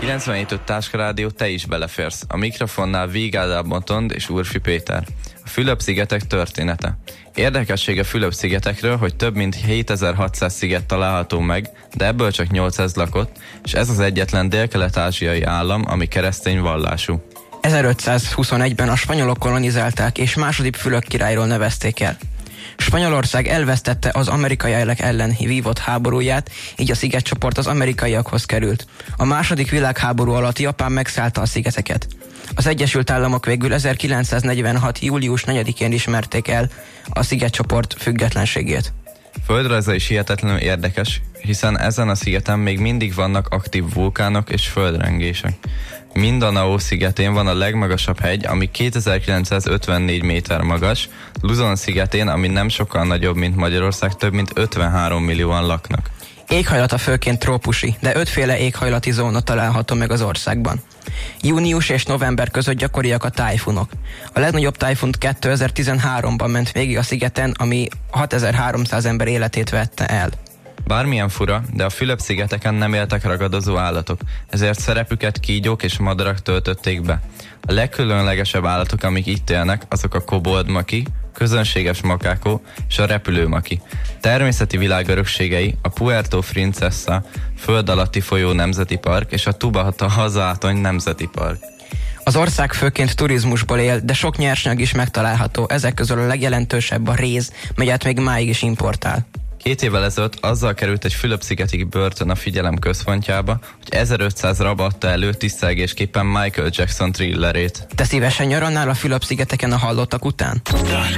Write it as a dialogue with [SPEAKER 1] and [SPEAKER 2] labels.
[SPEAKER 1] 97.5 Táskarádió, te is beleférsz. A mikrofonnál Víg Ádám Botond és Úrfi Péter. A Fülöp-szigetek története. Érdekesség a Fülöp-szigetekről, hogy több mint 7600 sziget található meg, de ebből csak 800 lakott, és ez az egyetlen dél-kelet-ázsiai állam, ami keresztény vallású.
[SPEAKER 2] 1521-ben a spanyolok kolonizálták, és második Fülöp királyról nevezték el. Spanyolország elvesztette az amerikaiak ellen vívott háborúját, így a szigetcsoport az amerikaiakhoz került. A második világháború alatt Japán megszállta a szigeteket. Az Egyesült Államok végül 1946. július 4-én ismerték el a szigetcsoport függetlenségét.
[SPEAKER 1] Földrajza is hihetetlenül érdekes, hiszen ezen a szigeten még mindig vannak aktív vulkánok és földrengések. Mindanao szigetén van a legmagasabb hegy, ami 2954 méter magas, Luzon szigetén, ami nem sokkal nagyobb, mint Magyarország, több mint 53 millióan laknak.
[SPEAKER 2] Éghajlata főként trópusi, de 5 féle éghajlati zóna található meg az országban. Június és november között gyakoriak a tájfunok. A legnagyobb tájfun 2013-ban ment végig a szigeten, ami 6300 ember életét vette el.
[SPEAKER 1] Bármilyen fura, de a Fülöp-szigeteken nem éltek ragadozó állatok, ezért szerepüket kígyók és madarak töltötték be. A legkülönlegesebb állatok, amik itt élnek, azok a koboldmaki, közönséges makákó és a repülőmaki. Természeti világörökségei a Puerto Princesa föld alatti folyó nemzeti park és a Tubata hazátony nemzeti park.
[SPEAKER 2] Az ország főként turizmusból él, de sok nyersanyag is megtalálható, ezek közül a legjelentősebb a réz, melyet még máig is importál.
[SPEAKER 1] 2 évvel ezelőtt azzal került egy Fülöp-szigeti börtön a figyelem központjába, hogy 1500 rab adta elő tisztelgésképpen Michael Jackson thrillerét.
[SPEAKER 2] Te szívesen nyarannál a Fülöp-szigeteken a hallottak után?